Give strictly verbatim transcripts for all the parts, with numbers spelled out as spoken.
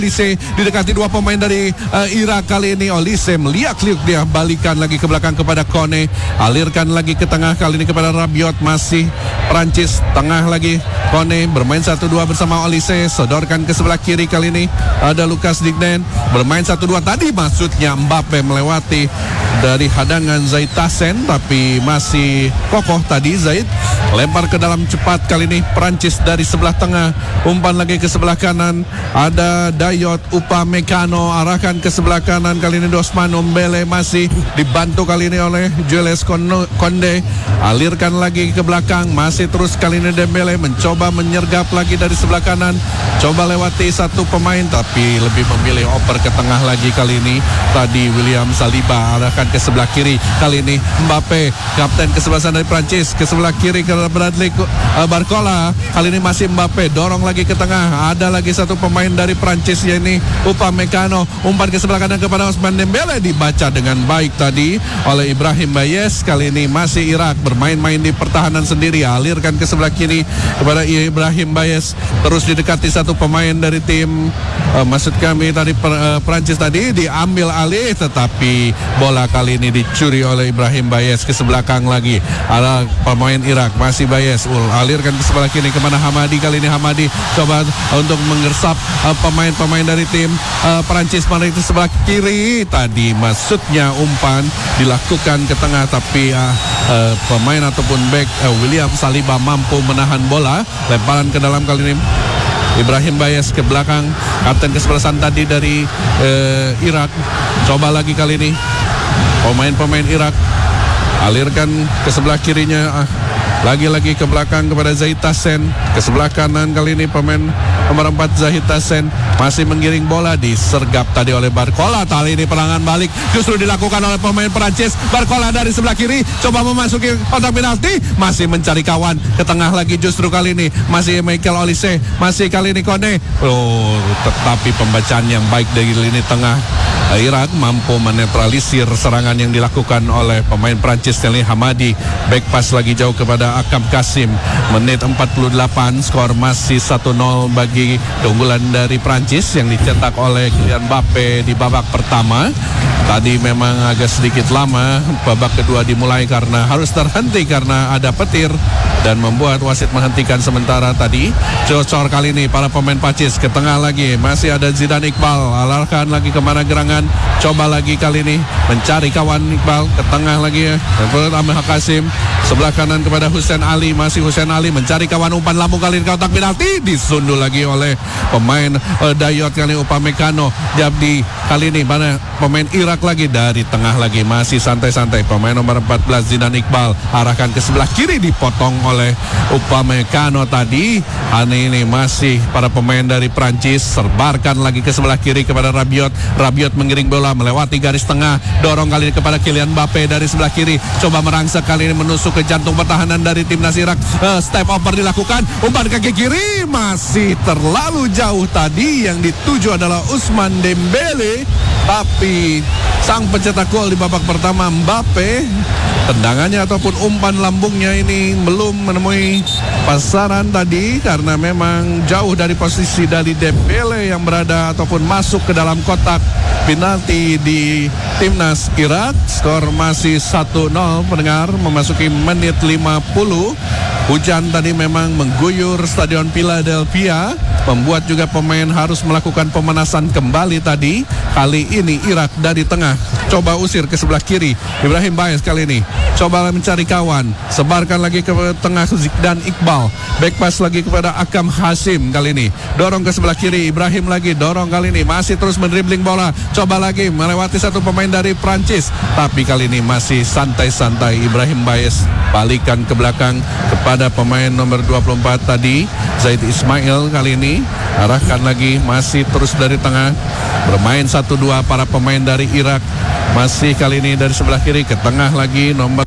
Olise didekati dua pemain dari uh, Irak kali ini. Olise meliak-liuk dia, balikan lagi ke belakang kepada Kone, alirkan lagi ke tengah kali ini kepada Rabiot. Masih Prancis, tengah lagi Kone bermain satu dua bersama Olise, sodorkan ke sebelah kiri kali ini ada Lucas Dignen bermain satu dua. Tadi maksudnya Mbappe melewati dari hadangan Zaid Tassen, tapi masih kokoh tadi Zaid, lempar ke dalam cepat kali ini Prancis dari sebelah tengah, umpan lagi ke sebelah kanan ada Dayot Upamecano, arahkan ke sebelah kanan kali ini Ousmane Dembélé, masih dibantu kali ini oleh Jules Koundé, alirkan lagi ke belakang, masih terus kali ini Dembélé mencoba menyergap lagi dari sebelah kanan, coba lewati satu pemain tapi lebih memilih oper ke tengah lagi kali ini tadi William Saliba, arahkan ke sebelah kiri kali ini Mbappe, kapten kesebelasan dari Prancis, ke sebelah kiri ke Bradley uh, Barcola, kali ini masih Mbappe, dorong lagi ke tengah, ada lagi satu pemain dari Prancis yakni Upamecano, umpan ke sebelah kanan kepada Ousmane Dembélé, dibaca dengan baik tadi oleh Ibrahim Bayes. Kali ini masih Irak bermain-main di pertahanan sendiri, alirkan ke sebelah kiri kepada Ibrahim Bayes, terus didekati satu pemain dari tim uh, maksud kami tadi per, uh, Prancis tadi, diambil alih tetapi bola kali ini dicuri oleh Ibrahim Bayes ke sebelah belakang lagi. Ada pemain Irak, masih Bayes, ul alirkan ke sebelah kiri kemana Hamadi, kali ini Hamadi coba untuk menggersap uh, pemain-pemain dari tim uh, Prancis pada itu sebelah kiri. Tadi maksudnya umpan dilakukan ke tengah tapi uh, uh, pemain ataupun back uh, William Saliba mampu menahan bola, lemparan ke dalam kali ini Ibrahim Bayes ke belakang, kapten kesebelasan tadi dari uh, Irak, coba lagi kali ini pemain-pemain Irak, alirkan ke sebelah kirinya, uh, lagi-lagi ke belakang kepada Zaid Tassen, ke sebelah kanan kali ini pemain nomor empat Zaid Tassen masih menggiring bola, disergap tadi oleh Barcola. Kali ini perangan balik justru dilakukan oleh pemain Prancis. Barcola dari sebelah kiri coba memasuki kotak penalti, masih mencari kawan ke tengah lagi, justru kali ini masih Michael Olise, masih kali ini Kone. Oh, tetapi pembacaan yang baik dari lini tengah Irak mampu menetralisir serangan yang dilakukan oleh pemain Prancis Stanley Hamadi. Back pass lagi jauh kepada Akam Kasim. Menit empat puluh delapan, skor masih satu nol bagi keunggulan dari Prancis yang dicetak oleh Kylian Mbappe di babak pertama. Tadi memang agak sedikit lama babak kedua dimulai karena harus terhenti karena ada petir dan membuat wasit menghentikan sementara tadi. Cocor kali ini para pemain Prancis ke tengah lagi, masih ada Zidane Iqbal, alarkan lagi kemana gerangan, coba lagi kali ini mencari kawan Iqbal, ke tengah lagi Ahmad Kasim, sebelah kanan kepada Hussein Ali, masih Hussein Ali mencari kawan, umpan lambung kali ini kotak penalti, disundul lagi oleh pemain uh, Dayot kali Upamecano. Jadi kali ini mana pemain Irak lagi dari tengah lagi, masih santai-santai pemain nomor empat belas Zidane Iqbal, arahkan ke sebelah kiri, dipotong oleh Upamecano tadi. Ani ini masih para pemain dari Prancis, serbarkan lagi ke sebelah kiri kepada Rabiot. Rabiot mengiring bola melewati garis tengah, dorong kali ini kepada Kylian Mbappe dari sebelah kiri, coba merangsek kali ini menusuk ke jantung pertahanan dari timnas Irak. uh, Step over dilakukan, umpan kaki kiri masih terlalu jauh tadi, yang dituju adalah Ousmane Dembélé, tapi sang pencetak gol di babak pertama Mbappe, tendangannya ataupun umpan lambungnya ini belum menemui pasaran tadi karena memang jauh dari posisi dari Dembélé yang berada ataupun masuk ke dalam kotak penalti di timnas Irak. Skor masih satu nol pendengar, memasuki menit lima puluh. Hujan tadi memang mengguyur Stadion Philadelphia, membuat juga pemain harus melakukan pemanasan kembali tadi. Kali ini Irak dari tengah coba usir ke sebelah kiri, Ibrahim Bayes kali ini coba mencari kawan, sebarkan lagi ke tengah Zidane Iqbal, back pass lagi kepada Akam Hasim, kali ini dorong ke sebelah kiri, Ibrahim lagi dorong kali ini, masih terus mendribbling bola, coba lagi melewati satu pemain dari Prancis, tapi kali ini masih santai-santai Ibrahim Bayes, balikan ke belakang kepada pemain nomor dua puluh empat tadi Zaid Ismail, kali ini arahkan lagi, masih terus dari tengah, bermain satu dua para pemain dari Irak, masih kali ini dari sebelah kiri ke tengah lagi nomor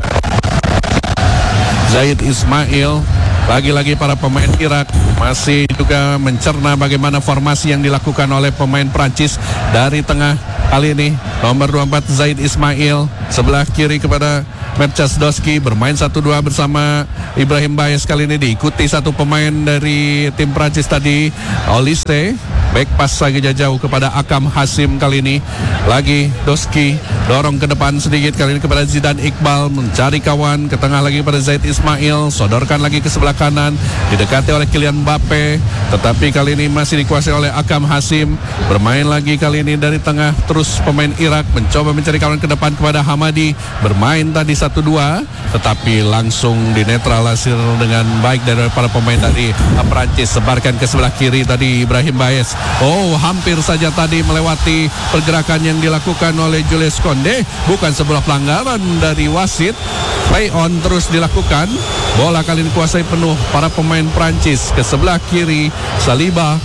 Zaid Ismail. Lagi-lagi para pemain Irak masih juga mencerna bagaimana formasi yang dilakukan oleh pemain Prancis dari tengah. Kali ini nomor dua puluh empat Zaid Ismail, sebelah kiri kepada Merchasdowski, bermain satu dua bersama Ibrahim Bayes, kali ini diikuti satu pemain dari tim Prancis tadi, Olise. Back pass lagi jauh kepada Akam Hasim kali ini. Lagi Doski dorong ke depan sedikit kali ini kepada Zidan Iqbal, mencari kawan ke tengah lagi pada Zaid Ismail, sodorkan lagi ke sebelah kanan, didekati oleh Kylian Mbappe, tetapi kali ini masih dikuasai oleh Akam Hasim. Bermain lagi kali ini dari tengah, terus pemain Irak mencoba mencari kawan ke depan kepada Hamadi, bermain tadi satu dua, tetapi langsung dinetralisir dengan baik dari para pemain dari Perancis. Sebarkan ke sebelah kiri tadi Ibrahim Baez. Oh, hampir saja tadi melewati pergerakan yang dilakukan oleh Julius Konde. Bukan sebuah pelanggaran dari wasit. Play on terus dilakukan. Bola kali ini kuasai penuh para pemain Perancis. Ke sebelah kiri Saliba,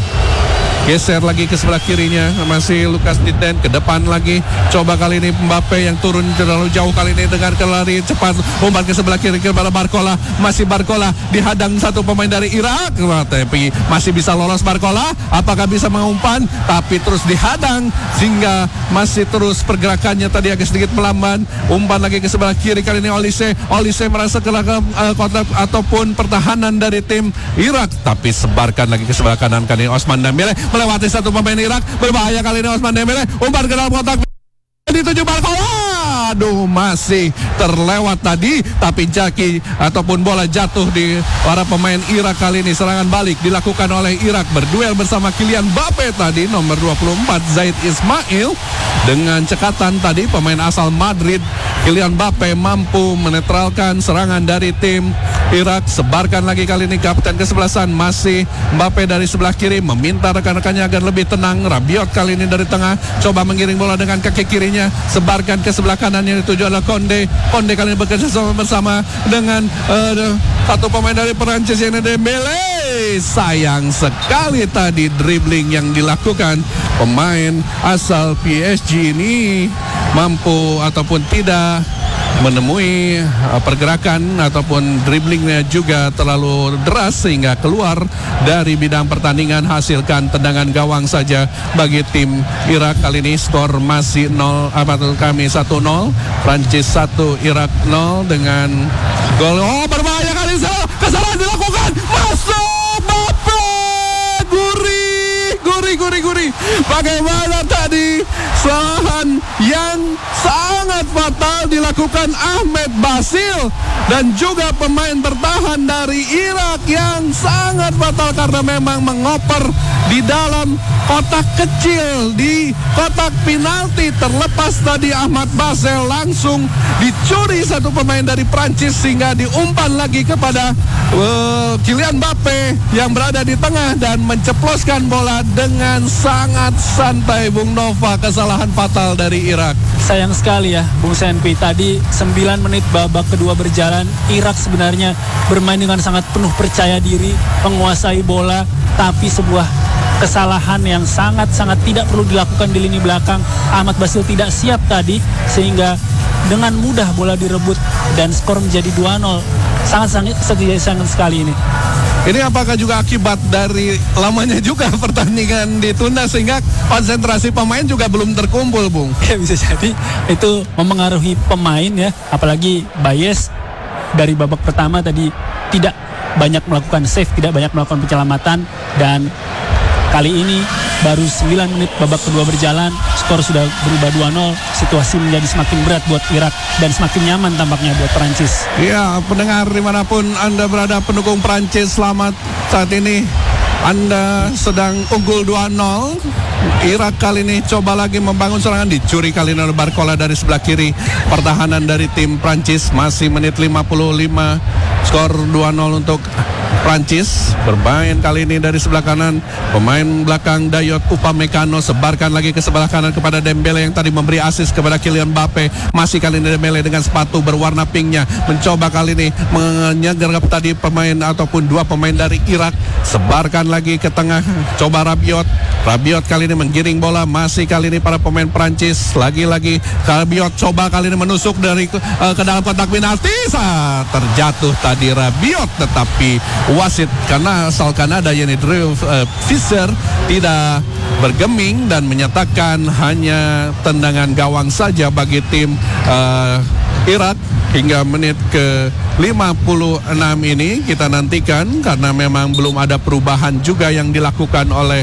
geser lagi ke sebelah kirinya, masih Lukas Diden, ke depan lagi, coba kali ini Mbappe yang turun terlalu jauh kali ini dengan kelari cepat, umpan ke sebelah kiri kepada Barcola, masih Barcola dihadang satu pemain dari Irak, tapi masih bisa lolos Barcola, apakah bisa mengumpan, tapi terus dihadang sehingga masih terus pergerakannya tadi agak sedikit melamban. Umpan lagi ke sebelah kiri kali ini Olise, Olise merasa kehilangan uh, kotak ataupun pertahanan dari tim Irak, tapi sebarkan lagi ke sebelah kanan kali ini Osman Dembele melewati satu pemain Irak, berbahaya kali ini Osman Dembele, umpan ke dalam kotak, dituju Barcola. Aduh, masih terlewat tadi, tapi jaki ataupun bola jatuh di para pemain Irak kali ini. Serangan balik dilakukan oleh Irak, berduel bersama Kylian Mbappe tadi, nomor dua puluh empat Zaid Ismail. Dengan cekatan tadi pemain asal Madrid Kylian Mbappe mampu menetralkan serangan dari tim Irak. Sebarkan lagi kali ini kapten kesebelasan, masih Mbappe dari sebelah kiri, meminta rekan-rekannya agar lebih tenang. Rabiot kali ini dari tengah, coba mengiring bola dengan kaki kirinya, sebarkan ke sebelah kanan yang dituju adalah Konde. Konde kali ini bekerja sama bersama dengan uh, satu pemain dari Perancis yang Dembele. Sayang sekali tadi dribbling yang dilakukan pemain asal P S G ini mampu ataupun tidak menemui uh, pergerakan ataupun dribblingnya juga terlalu deras sehingga keluar dari bidang pertandingan, hasilkan tendangan gawang saja bagi tim Irak. Kali ini skor masih nol, apa tuh kami satu nol, Prancis satu, Irak nol dengan gol. Oh, berbahaya kali ini, kesalahan dilakukan, masuk Mbappe, gurih, gurih, gurih, gurih. Bagaimana tadi kesalahan yang sangat fatal dilakukan Ahmed Basil dan juga pemain bertahan dari Irak yang sangat fatal karena memang mengoper di dalam kotak kecil, di kotak penalti. Terlepas tadi Ahmad Basil, langsung dicuri satu pemain dari Prancis sehingga diumpan lagi kepada uh, Kylian Mbappe yang berada di tengah dan menceploskan bola dengan sangat santai. Bung Nova, kesalahan fatal dari Irak. Sayang sekali ya Bung Senpi, tadi sembilan menit babak kedua berjalan, Irak sebenarnya bermain dengan sangat penuh percaya diri, menguasai bola, tapi sebuah kesalahan yang sangat-sangat tidak perlu dilakukan di lini belakang. Ahmad Basil tidak siap tadi sehingga dengan mudah bola direbut dan skor menjadi dua nol. Sangat-sangat sangat sekali ini. Ini apakah juga akibat dari lamanya juga pertandingan ditunda sehingga konsentrasi pemain juga belum terkumpul, Bung? Ya, bisa jadi itu mempengaruhi pemain ya, apalagi Baez dari babak pertama tadi tidak banyak melakukan save, tidak banyak melakukan penyelamatan, dan kali ini baru sembilan menit babak kedua berjalan, skor sudah berubah dua nol. Situasi menjadi semakin berat buat Irak dan semakin nyaman tampaknya buat Perancis. Ya, pendengar dimanapun Anda berada, pendukung Perancis, selamat. Saat ini Anda sedang unggul dua nol. Irak kali ini coba lagi membangun serangan, dicuri kali ini oleh Barcola dari sebelah kiri. Pertahanan dari tim Prancis, masih menit lima puluh lima, skor dua nol untuk Prancis. Bermain kali ini dari sebelah kanan, pemain belakang Dayot Upamecano, sebarkan lagi ke sebelah kanan kepada Dembele yang tadi memberi assist kepada Kylian Mbappe. Masih kali ini Dembele dengan sepatu berwarna pinknya, mencoba kali ini menyergap tadi pemain ataupun dua pemain dari Irak. Sebarkan lagi ke tengah, coba Rabiot. Rabiot kali ini menggiring bola, masih kali ini para pemain Prancis. Lagi-lagi Rabiot coba kali ini menusuk dari uh, ke dalam kotak penalti. Saat terjatuh tadi Rabiot, tetapi wasit karena asal Kanada yakni Drew uh, Fisher tidak bergeming dan menyatakan hanya tendangan gawang saja bagi tim uh, Irak. Hingga menit ke lima puluh enam ini kita nantikan karena memang belum ada perubahan juga yang dilakukan oleh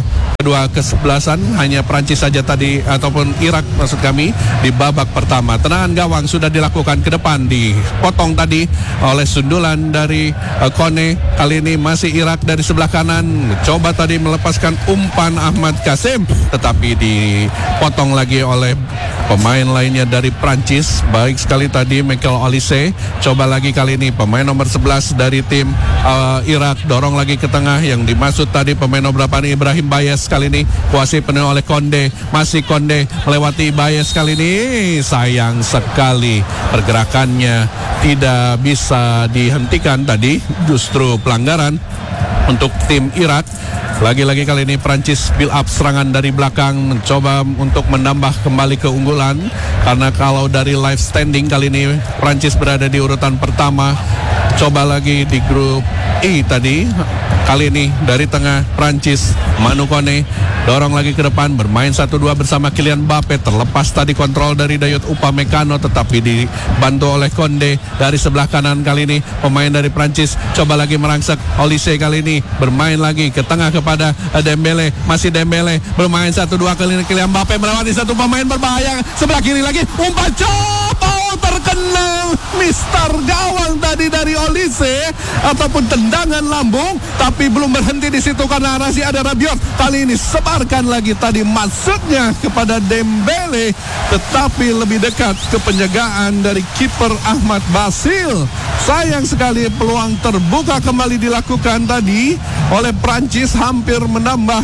kedua kesebelasan. Hanya Prancis saja tadi, ataupun Irak maksud kami, di babak pertama. Tendangan gawang sudah dilakukan ke depan, dipotong tadi oleh sundulan dari uh, Kone. Kali ini masih Irak dari sebelah kanan, coba tadi melepaskan umpan Ahmad Kasim, tetapi dipotong lagi oleh pemain lainnya dari Prancis. Baik sekali tadi Michael Olise. Coba lagi kali ini pemain nomor sebelas dari tim uh, Irak, dorong lagi ke tengah. Yang dimaksud tadi pemain nomor berapa nih, Ibrahim Bayes. Kali ini kuasai penuh oleh Konde. Masih Konde melewati Bayes kali ini. Sayang sekali pergerakannya tidak bisa dihentikan tadi, justru pelanggaran untuk tim Irak. Lagi-lagi kali ini Prancis build up serangan dari belakang, mencoba untuk menambah kembali keunggulan. Karena kalau dari live standing kali ini Prancis berada di urutan pertama. Coba lagi di grup E tadi. Kali ini dari tengah Prancis, Manu Kone dorong lagi ke depan, bermain satu dua bersama Kylian Mbappe. Terlepas tadi kontrol dari Dayot Upamecano, tetapi dibantu oleh Konde dari sebelah kanan. Kali ini pemain dari Prancis coba lagi merangsek. Olise kali ini bermain lagi ke tengah kepada Dembele. Masih Dembele bermain satu dua, kali ini Kylian Mbappe melewati satu pemain berbahaya. Sebelah kiri lagi umpan, coba terkena Mister Gawang tadi dari Olise, ataupun tendangan lambung, tapi belum berhenti di situ karena masih ada Rabiot. Kali ini sebarkan lagi tadi masuknya kepada Dembele, tetapi lebih dekat ke penjagaan dari kiper Ahmad Basil. Sayang sekali peluang terbuka kembali dilakukan tadi oleh Prancis, hampir menambah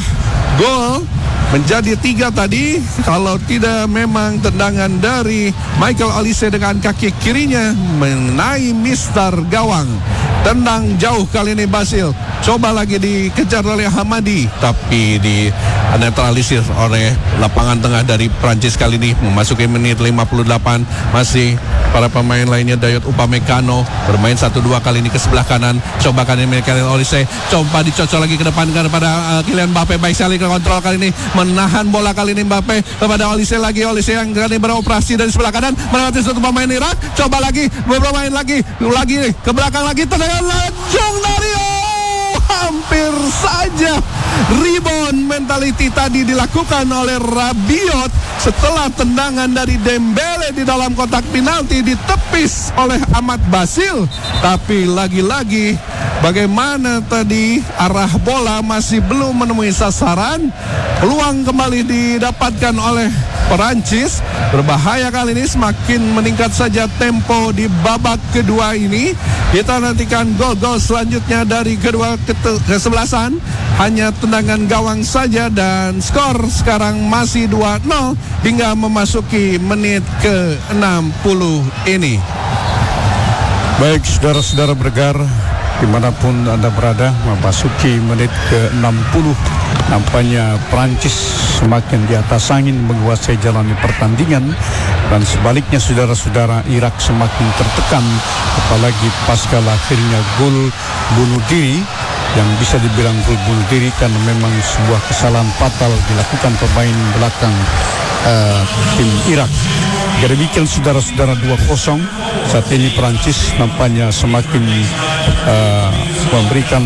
gol menjadi tiga tadi, kalau tidak memang tendangan dari Michael Olise dengan kaki kirinya mengenai Mister Gawang. Tendang jauh kali ini Basil, coba lagi dikejar oleh Hamadi, tapi di netralisir oleh lapangan tengah dari Prancis kali ini. Memasuki menit lima puluh delapan, masih para pemain lainnya. Dayot Upamecano bermain satu dua kali ini ke sebelah kanan. Coba kali ini Michael Olise, coba dicocok lagi ke depan kepada uh, Kylian Mbappe. Baik sekali ke kontrol kali ini, menahan bola kali ini Mbappe kepada Olise lagi. Olise yang kali ini beroperasi dari sebelah kanan melewati satu pemain Irak. Coba lagi bermain lagi lagi ke belakang lagi, tendangan langsung dari oh, hampir saja rebound mentality tadi dilakukan oleh Rabiot setelah tendangan dari Dembele di dalam kotak penalti ditepis oleh Ahmad Basil. Tapi lagi-lagi bagaimana tadi arah bola masih belum menemui sasaran. Peluang kembali didapatkan oleh Perancis. Berbahaya kali ini, semakin meningkat saja tempo di babak kedua ini. Kita nantikan gol-gol selanjutnya dari kedua kesebelasan. Hanya tendangan gawang saja dan skor sekarang masih dua nol hingga memasuki menit ke enam puluh ini. Baik saudara-saudara bergar, dimanapun Anda berada, memasuki menit ke enam puluh. Nampaknya Prancis semakin di atas angin menguasai jalani pertandingan, dan sebaliknya saudara-saudara Irak semakin tertekan, apalagi pasca lahirnya gol bunuh diri yang bisa dibilang gol bunuh diri karena memang sebuah kesalahan fatal dilakukan pemain belakang uh, tim Irak. Jadi demikian saudara-saudara, dua kosong. Saat ini Prancis nampaknya semakin uh, memberikan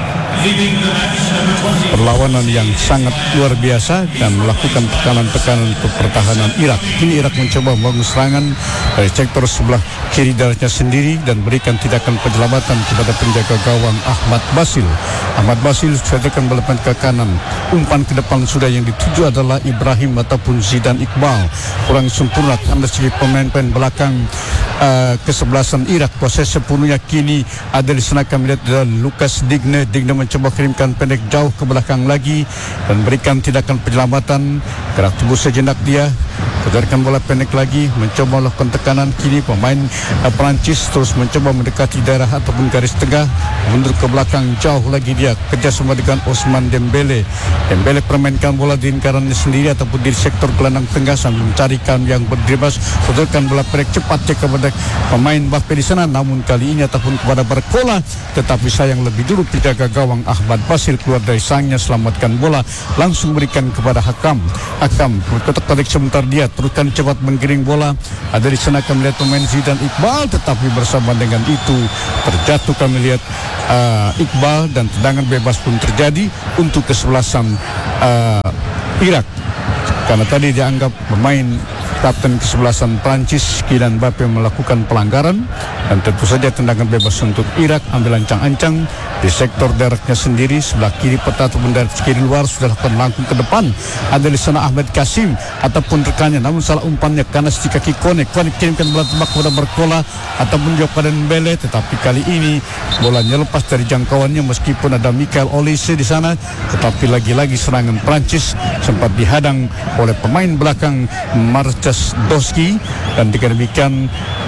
perlawanan yang sangat luar biasa dan melakukan tekanan-tekanan untuk pertahanan Irak. Ini Irak mencoba membangun serangan dari sektor sebelah kiri darahnya sendiri dan berikan tindakan penyelamatan kepada penjaga gawang Ahmad Basil. Ahmad Basil sedekan balapan ke kanan. Umpan ke depan sudah yang dituju adalah Ibrahim ataupun Zidane Iqbal. Kurang sempurna karena segi pemain-pemain belakang uh, kesebelasan Irak. Proses sepenuhnya kini ada di sana. Kami lihat adalah Lucas Digne. Digne mencoba kirimkan pendek jauh ke belakang lagi dan berikan tindakan penyelamatan. Gerak tubuh sejenak dia, kejarkan bola pendek lagi, mencoba melakukan tekanan. Kini pemain uh, Prancis terus mencoba mendekati daerah ataupun garis tengah, mundur ke belakang jauh lagi dia, kerjasama dengan Ousmane Dembele. Dembele permainkan bola di lingkarannya sendiri ataupun di sektor gelandang tengah sambil mencarikan yang berdribas, kejarkan bola pendek cepat cek kepada pemain Mbappe di sana, namun kali ini ataupun kepada Barcola, tetapi sayang lebih dulu penjaga gawang Ahmad Basil keluar dari sangnya, selamatkan bola, langsung berikan kepada Hakam. Hakam berkotak tarik sebentar dia, teruskan cepat menggiring bola. Ada di sana kami lihat pemain Zidan Iqbal, tetapi bersama dengan itu terjatuh kami lihat uh, Iqbal dan tendangan bebas pun terjadi untuk kesebelasan uh, Irak. Karena tadi dianggap pemain kapten kesebelasan Prancis Kylian Mbappe melakukan pelanggaran, dan tentu saja tendangan bebas untuk Irak ambil ancang-ancang di sektor daratnya sendiri sebelah kiri peta ataupun dari kiri luar sudah lakukan langkung ke depan. Ada di sana Ahmed Kasim ataupun rekannya, namun salah umpannya karena si kaki Kone. Kone kirimkan bola tembak kepada Barcola ataupun juga pada Mbele, tetapi kali ini bolanya lepas dari jangkauannya meskipun ada Michael Olise di sana, tetapi lagi-lagi serangan Prancis sempat dihadang oleh pemain belakang Marcus Doski, dan dengan demikian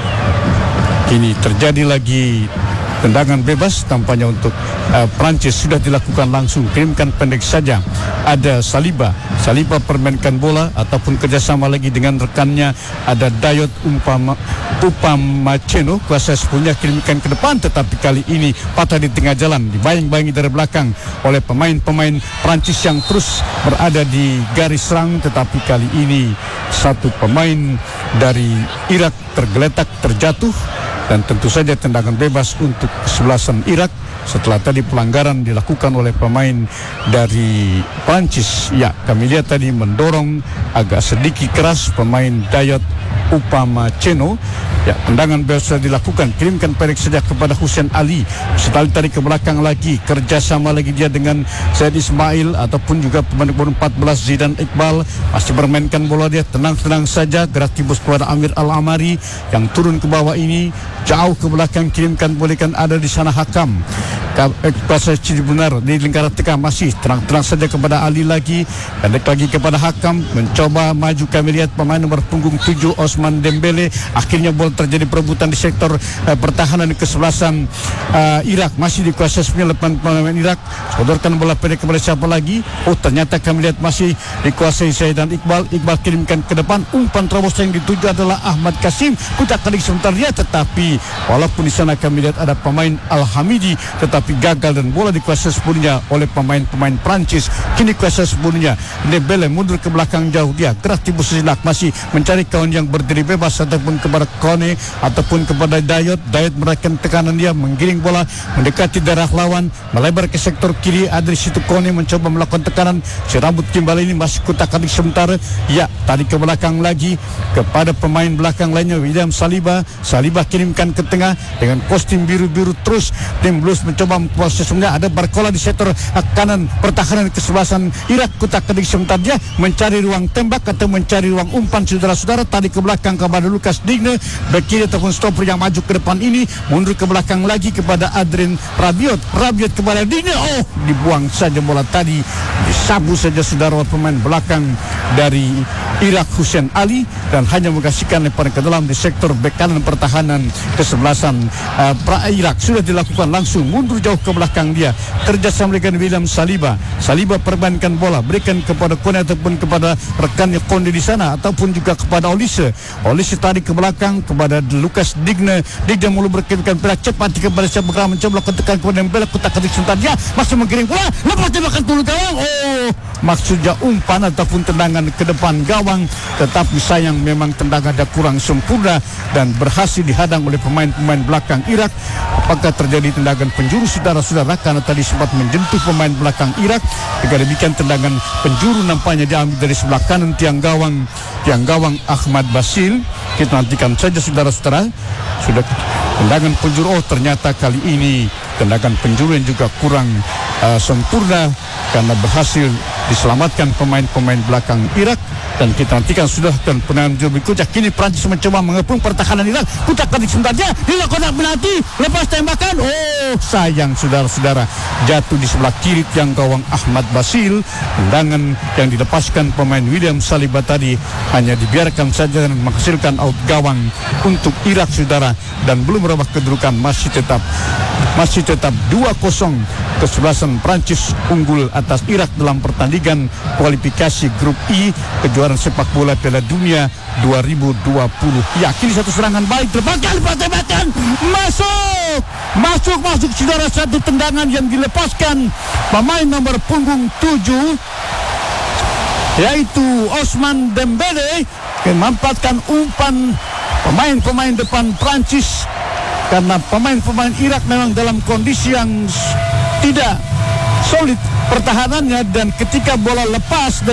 kini terjadi lagi tendangan bebas tampaknya untuk uh, Prancis sudah dilakukan langsung, kirimkan pendek saja. Ada Saliba, Saliba permainkan bola ataupun kerjasama lagi dengan rekannya, ada Dayot Umpama Upamaceno, kuasa sepunya kirimkan ke depan, tetapi kali ini patah di tengah jalan, dibayang-bayangi dari belakang oleh pemain-pemain Prancis yang terus berada di garis serang, tetapi kali ini satu pemain dari Irak tergeletak terjatuh, dan tentu saja tendangan bebas untuk kesebelasan Irak setelah tadi pelanggaran dilakukan oleh pemain dari Prancis. Ya, kami lihat tadi mendorong agak sedikit keras pemain Dayot Upamaceno. Ya, tendangan bebas sudah dilakukan, kirimkan pendek saja kepada Hussein Ali. Setelah tadi ke belakang lagi, kerjasama lagi dia dengan Zaid Ismail ataupun juga pemain nomor empat belas Zidan Iqbal, masih bermainkan bola dia tenang-tenang saja, gerak tibus kepada Amir Al-Amari yang turun ke bawah ini, jauh ke belakang, kirimkan bolehkan ada di sana Hakam. Kuasa Ciri Benar di lingkaran tengah masih tenang-tenang saja kepada Ali lagi, pendek lagi kepada Hakam, mencoba maju. Kami lihat pemain nomor punggung tujuh Osman Dembele, akhirnya bola terjadi perebutan di sektor uh, pertahanan di kesebelasan uh, Irak, masih dikuasai lepas pemain Irak. Sodorkan bola pendek kepada siapa lagi? Oh, ternyata kami lihat masih dikuasai Zaidan Iqbal. Iqbal kirimkan ke depan, umpan terobos yang dituju adalah Ahmad Kasim. Putar kali sebentar dia, tetapi walaupun di sana kami lihat ada pemain Al-Hamidi, tetapi gagal dan bola dikuasai sepenuhnya oleh pemain-pemain Prancis. Kini kuasai sepenuhnya Dembele mundur ke belakang jauh, dia gerak tibus sejenak masih mencari kawan yang berdiri bebas ataupun kepada Kone ataupun kepada Dayot. Dayot meraihkan tekanan, dia menggiring bola mendekati darah lawan, melebar ke sektor kiri. Ada di situ Kone mencoba melakukan tekanan, si rambut gimbal ini masih kutak-atik sementara. Ya, tadi ke belakang lagi kepada pemain belakang lainnya William Saliba. Saliba kirimkan ke tengah dengan kostum biru-biru terus. Tim Blues mencoba memproses, ada Barcola di sektor kanan pertahanan kesebelasan Irak, kutak-atik sebentar dia mencari ruang tembak atau mencari ruang umpan. Saudara-saudara, tadi ke belakang kepada Lucas Digne, bek kiri ataupun stopper yang maju ke depan ini, mundur ke belakang lagi kepada Adrien Rabiot. Rabiot kepada Digne, oh, dibuang saja bola tadi, disabu saja saudara pemain belakang dari Irak Hussein Ali, dan hanya mengasihkan lemparan ke dalam di sektor bek kanan pertahanan kesebelasan uh, pra Irak. Sudah dilakukan langsung, mundur jauh ke belakang dia, kerjasama dengan William Saliba. Saliba perbankan bola, berikan kepada Kone ataupun kepada rekannya Konde di sana, ataupun juga kepada Olise. Olise tarik ke belakang kepada Lucas Digne. Digne mulu berkirikan bola cepat kepada siapa bergerak mencoba melakukan tekan kepada Dembele, kutak-atik sebentar dia masih menggiring bola, lepas tembakan tulu gawang. Oh, maksudnya umpan ataupun tendangan ke depan gawang, tetapi sayang memang tendangannya kurang sempurna dan berhasil dihadang oleh pemain-pemain belakang Irak. Apakah terjadi tendangan penjuru saudara-saudara, karena tadi sempat menjentuh pemain belakang Irak. Dengan demikian tendangan penjuru nampaknya diambil dari sebelah kanan tiang gawang tiang gawang Ahmad Basil. Kita nantikan saja saudara-saudara. Sudah tendangan penjuru, oh ternyata kali ini tendangan penjuru yang juga kurang uh, sempurna karena berhasil diselamatkan pemain-pemain belakang Irak. Dan kita nantikan sudah dan penanganan juru berikutnya. Kini Prancis mencoba mengepung pertahanan Irak, kutak-atik sebentar dia, dilakukan penalti, lepas tembakan. Oh, sayang saudara-saudara, jatuh di sebelah kiri tiang gawang Ahmad Basil. Tendangan yang dilepaskan pemain William Saliba tadi hanya dibiarkan saja dan menghasilkan out gawang untuk Irak saudara, dan belum merubah kedudukan, masih tetap masih tetap dua kosong. Kesebelasan Prancis unggul atas Irak dalam pertandingan kualifikasi grup I kejuaraan sepak bola Piala Dunia dua ribu dua puluh. Ya, kini satu serangan baik, terpakai lepas tembakan, masuk masuk masuk saudara, satu tendangan yang dilepaskan pemain nomor punggung tujuh yaitu Osman Dembele. memanfaatkan umpan pemain-pemain depan Prancis, karena pemain-pemain Irak memang dalam kondisi yang tidak solid pertahanannya, dan ketika bola lepas